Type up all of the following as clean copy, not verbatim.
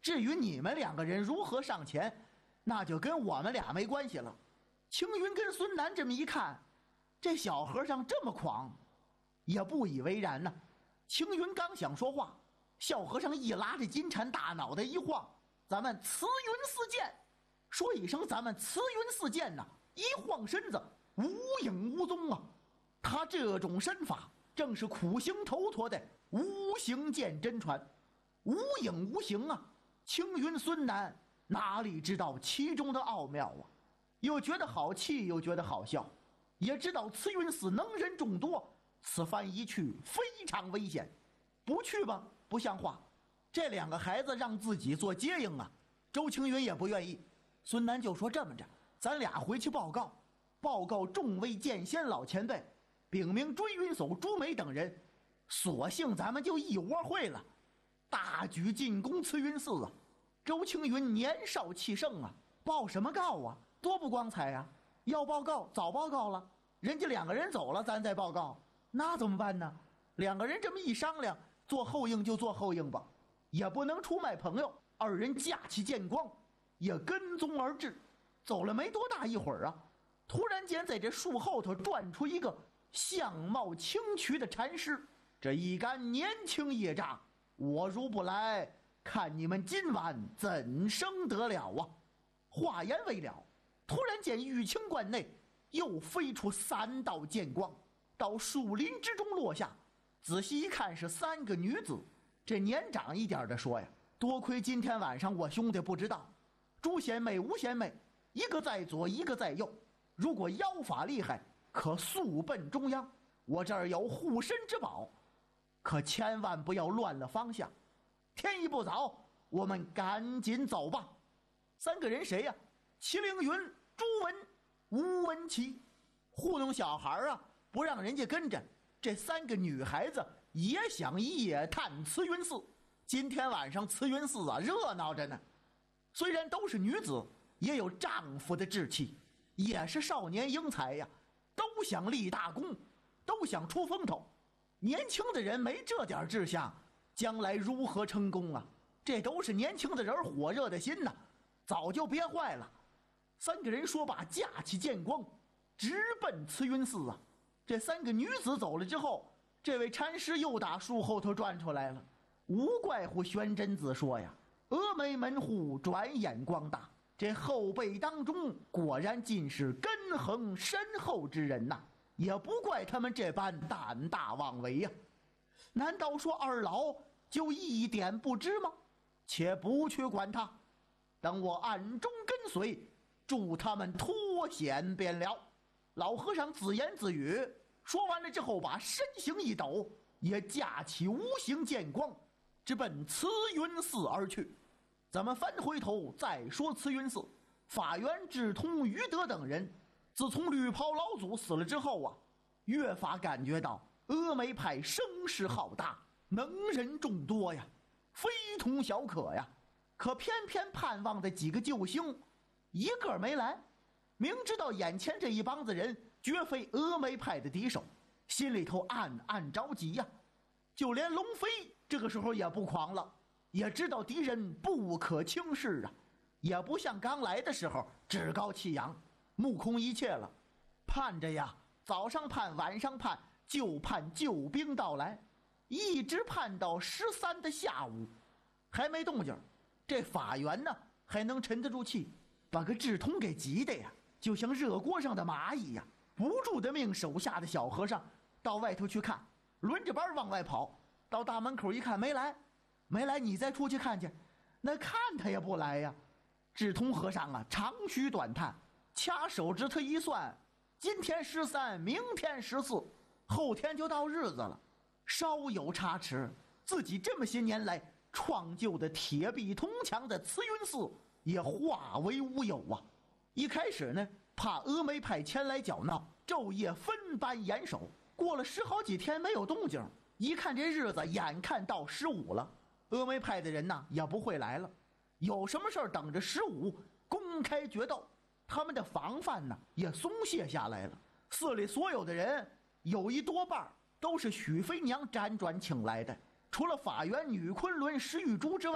至于你们两个人如何上前，那就跟我们俩没关系了。青云跟孙楠这么一看，这小和尚这么狂，也不以为然呢。青云刚想说话，小和尚一拉着金蝉，大脑袋一晃，咱们慈云寺见。说一声咱们慈云寺见呐，一晃身子无影无踪啊。他这种身法正是苦行头陀的无形见真传，无影无形啊。青云孙楠哪里知道其中的奥妙啊，又觉得好气又觉得好笑，也知道慈云寺能人众多，此番一去非常危险，不去吧不像话。这两个孩子让自己做接应啊，周青云也不愿意。孙楠就说这么着，咱俩回去报告众位剑仙老前辈，禀明追云叟、朱梅等人，索性咱们就一窝会了，大举进攻慈云寺啊。周青云年少气盛啊，报什么告啊，多不光彩啊。要报告早报告了，人家两个人走了咱再报告，那怎么办呢？两个人这么一商量，做后应就做后应吧，也不能出卖朋友。二人架起剑光也跟踪而至。走了没多大一会儿啊，突然间在这树后头转出一个相貌清癯的禅师。这一干年轻业障，我如不来，看你们今晚怎生得了啊。话言未了，突然间玉清观内又飞出3道剑光，到树林之中落下。仔细一看是3个女子。这年长一点的说呀，多亏今天晚上我兄弟不知道，朱贤妹、吴贤妹一个在左一个在右，如果妖法厉害，可速奔中央。我这儿有护身之宝，可千万不要乱了方向。天一不早，我们赶紧走吧。3个人谁呀？祁凌云、朱文、吴文琪。糊弄小孩啊，不让人家跟着。这3个女孩子也想夜探慈云寺。今天晚上慈云寺啊热闹着呢。虽然都是女子，也有丈夫的志气，也是少年英才呀，都想立大功，都想出风头。年轻的人没这点志向，将来如何成功啊？这都是年轻的人火热的心呐，早就憋坏了。3个人说罢，架起剑光直奔慈云寺啊。这3个女子走了之后，这位禅师又打树后头转出来了。无怪乎玄真子说呀，峨眉门户转眼光大，这后辈当中果然尽是根恒深厚之人呐，也不怪他们这般胆大妄为呀。难道说二老就一点不知吗？且不去管他，等我暗中跟随，助他们脱险便了。老和尚自言自语，说完了之后，把身形一抖，也架起无形剑光，直奔慈云寺而去。咱们翻回头再说慈云寺。法源、智通、于德等人，自从绿袍老祖死了之后啊，越发感觉到峨眉派声势浩大，能人众多呀，非同小可呀。可偏偏盼望的几个救星一个没来，明知道眼前这一帮子人绝非峨眉派的敌手，心里头暗暗着急呀。就连龙飞这个时候也不狂了，也知道敌人不可轻视啊，也不像刚来的时候趾高气扬，目空一切了。盼着呀，早上盼晚上盼，就盼救兵到来，一直盼到13的下午还没动静。这法源呢还能沉得住气，把个智通给急的呀，就像热锅上的蚂蚁呀，不住的命手下的小和尚到外头去看，轮着班往外跑。到大门口一看没来，你再出去看去，那看他也不来呀。智通和尚啊长吁短叹，掐手指头一算，今天13，明天14，后天就到日子了。稍有差池，自己这么些年来创就的铁壁铜墙的慈云寺也化为乌有啊。一开始呢，怕峨眉派前来搅闹，昼夜分班严守。过了10好几天没有动静，一看这日子眼看到15了，峨眉派的人呢也不会来了。有什么事等着15公开决斗，他们的防范呢也松懈下来了。寺里所有的人有一多半都是许飞娘辗转请来的，除了法源、女昆仑、石玉珠之外，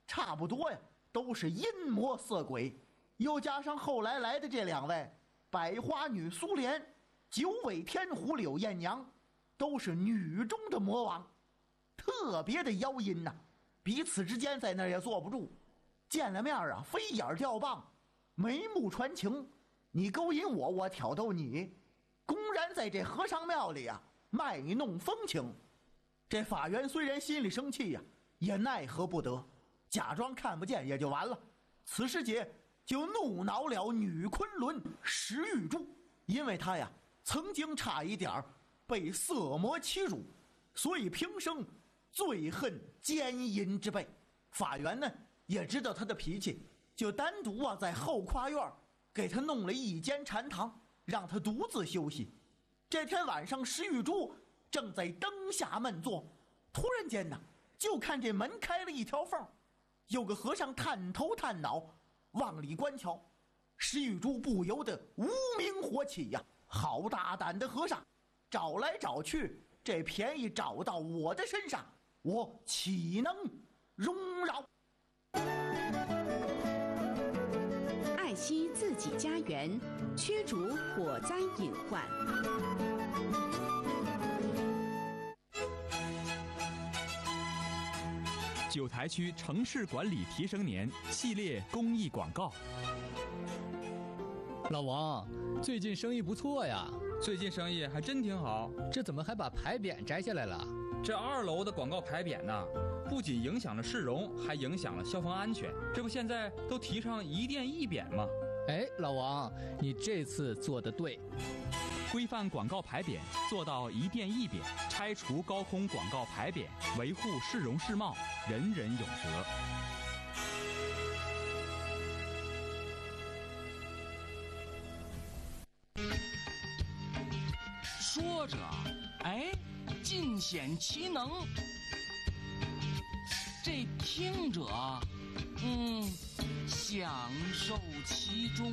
差不多呀，都是阴魔色鬼。又加上后来的这2位百花女苏莲、九尾天狐柳艳娘，都是女中的魔王，特别的妖阴呐，彼此之间在那儿也坐不住，见了面啊，飞眼掉棒，眉目传情，你勾引我，我挑逗你，公然在这和尚庙里啊卖弄风情。这法源虽然心里生气呀，也奈何不得，假装看不见也就完了。此时节就怒恼了女昆仑石玉珠，因为她呀曾经差一点被色魔欺辱，所以平生最恨奸淫之辈。法源呢也知道他的脾气，就单独啊在后跨院给他弄了一间禅堂，让他独自休息。这天晚上，石玉珠正在灯下闷坐，突然间呢，就看这门开了一条缝，有个和尚探头探脑往里观瞧。石玉珠不由得无名火起呀，好大胆的和尚，找来找去，这便宜找到我的身上，我岂能容饶？ 爱惜自己家园，驱逐火灾隐患。 九台区城市管理提升年系列公益广告。 老王，最近生意不错呀。 最近生意还真挺好。 这怎么还把牌匾摘下来了？ 这2楼的广告牌匾呢，不仅影响了市容，还影响了消防安全。这不现在都提倡一店一匾吗？ 哎，老王，你这次做得对。 规范广告牌匾，做到一店一匾，拆除高空广告牌匾，维护市容市貌，人人有责。 说着，哎，尽显其能；这听者，享受其中。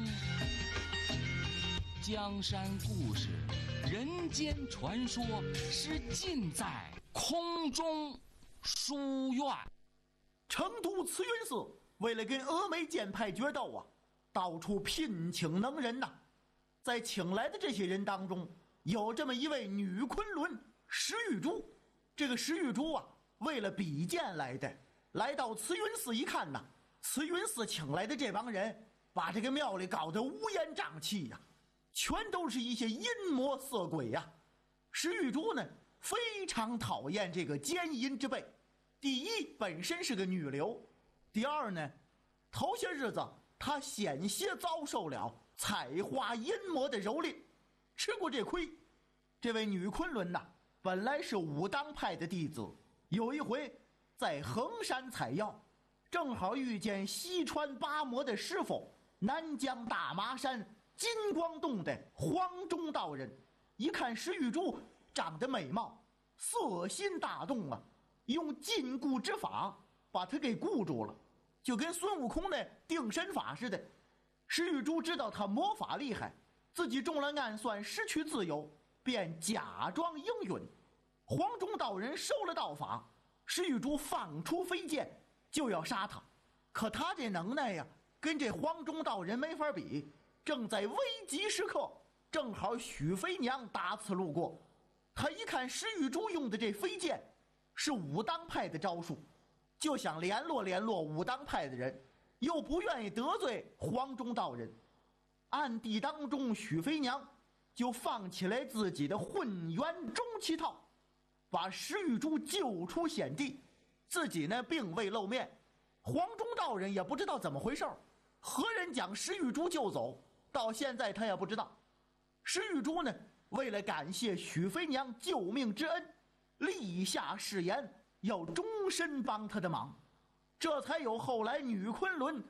江山故事、人间传说，是尽在空中书院。 成都慈云寺为了跟峨眉剑派决斗啊，到处聘请能人呐。在请来的这些人当中，有这么一位女昆仑石玉珠。这个石玉珠啊，为了比剑来的，来到慈云寺一看呐，慈云寺请来的这帮人，把这个庙里搞得乌烟瘴气呀，全都是一些阴魔色鬼呀。石玉珠呢，非常讨厌这个奸淫之辈。第一，本身是个女流；第二呢，头些日子她险些遭受了采花阴魔的蹂躏，吃过这亏。这位女昆仑呐，本来是武当派的弟子，有一回在衡山采药，正好遇见西川八魔的师傅南疆大麻山金光洞的黄中道人。一看石玉珠长得美貌，色心大动啊，用禁锢之法把他给固住了，就跟孙悟空的定身法似的。石玉珠知道他魔法厉害，自己中了暗算，失去自由，便假装应允。黄中道人收了道法，石玉珠放出飞剑就要杀他，可他这能耐呀，跟这黄中道人没法比。正在危急时刻，正好许飞娘打此路过，他一看石玉珠用的这飞剑是武当派的招数，就想联络武当派的人，又不愿意得罪黄中道人。暗地当中，许飞娘就放起来自己的混元中奇套，把石玉珠救出险地，自己呢并未露面。黄中道人也不知道怎么回事，何人将石玉珠救走，到现在他也不知道。石玉珠呢，为了感谢许飞娘救命之恩，立下誓言要终身帮他的忙，这才有后来女昆仑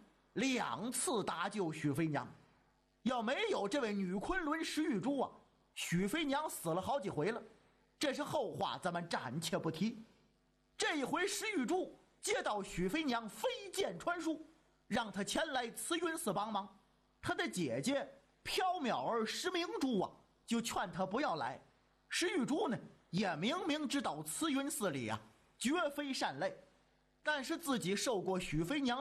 2次搭救许飞娘。要没有这位女昆仑石玉珠啊，许飞娘死了好几回了，这是后话，咱们暂且不提。这一回石玉珠接到许飞娘飞剑传书，让她前来慈云寺帮忙。她的姐姐缥缈儿石明珠啊，就劝她不要来。石玉珠呢，也明明知道慈云寺里啊绝非善类， 但是自己受过许飞娘